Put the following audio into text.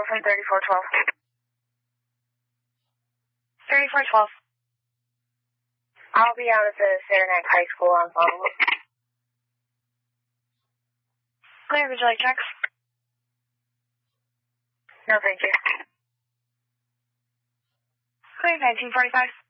from 3412. 3412. I'll be out at the Saranac High School on follow-up. Clear, would you like checks? No, thank you. Clear, 1945.